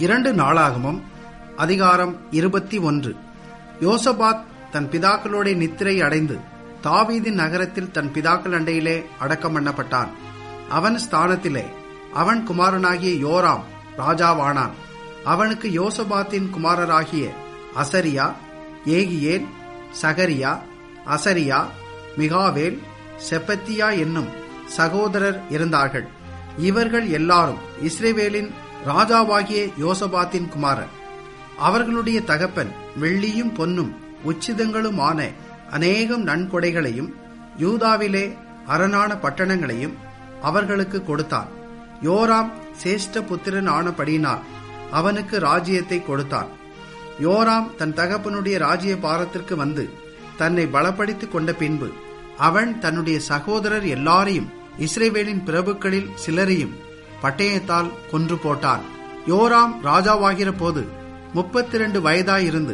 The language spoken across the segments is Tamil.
2 நாளாகமம் அதிகாரம் 21. யோசபாத் தன் பிதாக்களோட நித்திரை அடைந்து தாவீதின் நகரத்தில் தன் பிதாக்கள் அண்டையிலே அடக்கம் பண்ணப்பட்டான். அவன் ஸ்தானத்திலே அவன் குமாரனாகிய யோராம் ராஜாவானான். அவனுக்கு யோசபாத்தின் குமாரராகிய அசரியா, ஏகியேல், சகரியா, அசரியா, மிகாவேல், செப்பத்தியா என்னும் சகோதரர் இருந்தார்கள். இவர்கள் எல்லாரும் இஸ்ரவேலின் ராஜாவாகிய யோசபாத்தின் குமாரர். அவர்களுடைய தகப்பன் வெள்ளியும் பொன்னும் உச்சிதங்களுமான அநேகம் நன்கொடைகளையும் யூதாவிலே அரணான பட்டணங்களையும் அவர்களுக்கு கொடுத்தான். யோராம் சேஷ்ட புத்திரன் ஆனபடியினால் அவனுக்கு ராஜ்யத்தை கொடுத்தான். யோராம் தன் தகப்பனுடைய ராஜ்ய பாரத்திற்கு வந்து தன்னை பலப்படுத்திக் கொண்ட பின்பு அவன் தன்னுடைய சகோதரர் எல்லாரையும் இஸ்ரவேலின் பிரபுக்களில் சிலரையும் பட்டயத்தால் கொன்று போட்டான். யோராம் ராஜாவாகிற போது 32 வயதாயிருந்து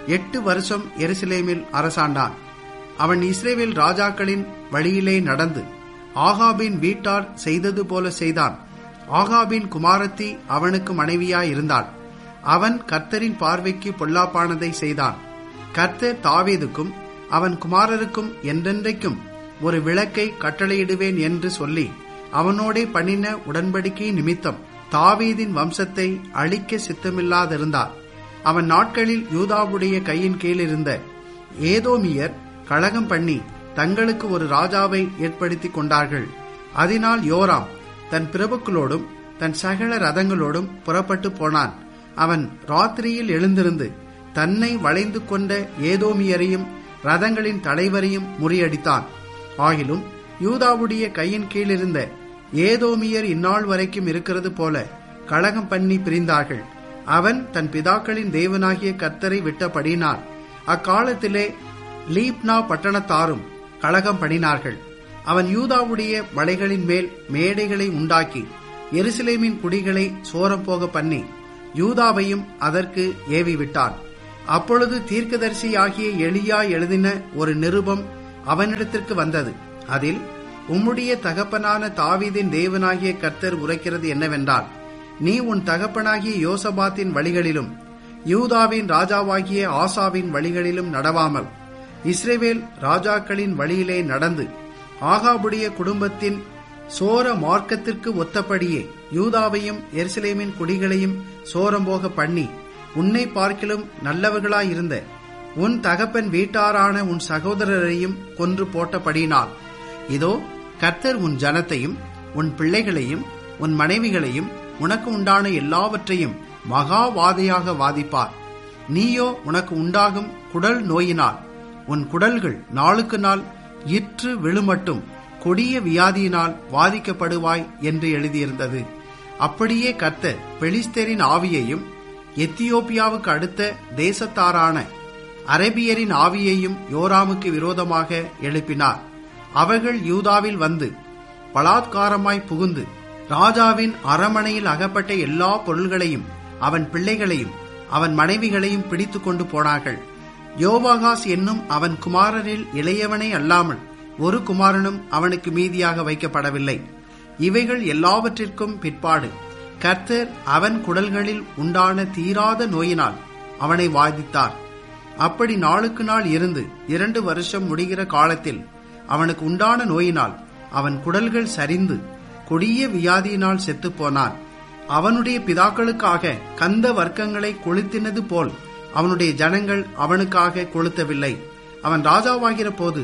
8 வருஷம் எருசலேமில் அரசாண்டான். அவன் இஸ்ரவேல் ராஜாக்களின் வழியிலே நடந்து ஆகாபின் வீட்டார் செய்தது போல செய்தான். ஆகாபின் குமாரத்தி அவனுக்கு மனைவியாயிருந்தாள். அவன் கர்த்தரின் பார்வைக்கு பொல்லாப்பானதை செய்தான். கர்த்தர் தாவீதுக்கும் அவன் குமாரருக்கும் என்றென்றைக்கும் ஒரு விளக்கை கட்டளையிடுவேன் என்று சொல்லி அவனோடே பண்ணின உடன்படிக்கை நிமித்தம் தாவீதின் வம்சத்தை அழிக்க சித்தமில்லாதிருந்தார். அவன் நாட்களில் யூதாவுடைய கையின் கீழ் இருந்த ஏதோமியர் கலகம் பண்ணி தங்களுக்கு ஒரு ராஜாவை ஏற்படுத்திக் கொண்டார்கள். அதனால் யோராம் தன் பிரபுக்களோடும் தன் சகல ரதங்களோடும் புறப்பட்டு போனான். அவன் ராத்திரியில் எழுந்திருந்து தன்னை வளைந்து கொண்ட ஏதோமியரையும் ரதங்களின் தலைவரையும் முறியடித்தான். ஆகிலும் யூதாவுடைய கையின் கீழிருந்த ஏதோமியர் இந்நாள் வரைக்கும் இருக்கிறது போல கலகம் பண்ணி பிரிந்தார்கள். அவன் தன் பிதாக்களின் தேவனாகிய கர்த்தரை விட்டபடியினால் அக்காலத்திலே லீப்னா பட்டணத்தாரும் கலகம் பண்ணினார்கள். அவன் யூதாவுடைய மலைகளின் மேல் மேடைகளை உண்டாக்கி எருசலேமின் குடிகளை சோரம் போக பண்ணி யூதாவையும் அதற்கு ஏவிவிட்டான். அப்பொழுது தீர்க்கதரிசியாகிய எலியா எழுதின ஒரு நிருபம் அவனிடத்திற்கு வந்தது. அதில், உம்முடைய தகப்பனான தாவீதின் தேவனாகிய கர்த்தர் உரைக்கிறது என்னவென்றால், நீ உன் தகப்பனாகிய யோசபாத்தின் வழிகளிலும் யூதாவின் ராஜாவாகிய ஆசாவின் வழிகளிலும் நடவாமல் இஸ்ரவேல் ராஜாக்களின் வழியிலே நடந்து ஆகாபுடைய குடும்பத்தின் சோர மார்க்கத்திற்கு ஒத்தபடியே யூதாவையும் எருசலேமின் குடிகளையும் சோரம்போக பண்ணி உன்னை பார்க்கிலும் நல்லவர்களாயிருந்த உன் தகப்பன் வீட்டாரான உன் சகோதரரையும் கொன்று போட்டபடியினால், இதோ கர்த்தர் உன் ஜனத்தையும் உன் பிள்ளைகளையும் உன் மனைவிகளையும் உனக்கு உண்டான எல்லாவற்றையும் மகாவாதையாக வாதிப்பார். நீயோ உனக்கு உண்டாகும் குடல் நோயினால் உன் குடல்கள் நாளுக்கு நாள் இற்று விழுமட்டும் கொடிய வியாதியினால் வாதிக்கப்படுவாய் என்று எழுதியிருந்தது. அப்படியே கர்த்தர் பெலிஸ்தரின் ஆவியையும் எத்தியோப்பியாவுக்கு அடுத்த தேசத்தாரான அரபியரின் ஆவியையும் யோராமுக்கு விரோதமாக எழுப்பினார். அவர்கள் யூதாவில் வந்து பலாத்காரமாய் புகுந்து ராஜாவின் அரமனையில் அகப்பட்ட எல்லா பொருள்களையும் அவன் பிள்ளைகளையும் அவன் மனைவிகளையும் பிடித்து கொண்டு போனார்கள். யோவாகாஸ் என்னும் அவன் குமாரரில் இளையவனே அல்லாமல் ஒரு குமாரனும் அவனுக்கு மீதியாக வைக்கப்படவில்லை. இவைகள் எல்லாவற்றிற்கும் பிற்பாடு கர்த்தர் அவன் குடல்களில் உண்டான தீராத நோயினால் அவனை வாதித்தார். அப்படி நாளுக்கு நாள் இருந்து 2 வருஷம் முடிகிற காலத்தில் அவனுக்கு உண்டான நோயினால் அவன் குடல்கள் சரிந்து கொடிய வியாதியினால் செத்துப்போனான். அவனுடைய பிதாக்களுக்காக கந்த வர்க்கங்களை கொளுத்தினது போல் அவனுடைய ஜனங்கள் அவனுக்காக கொளுத்தவில்லை. அவன் ராஜாவாகிற போது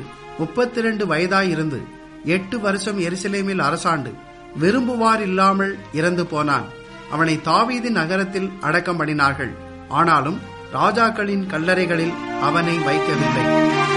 32 வயதாயிருந்து 8 வருஷம் எருசலேமில் அரசாண்டு விரும்புவார் இல்லாமல் இறந்து போனான். அவனை தாவீதின் நகரத்தில் அடக்கம் பண்ணினார்கள். ஆனாலும் ராஜாக்களின் கல்லறைகளில் அவனை வைக்கவில்லை.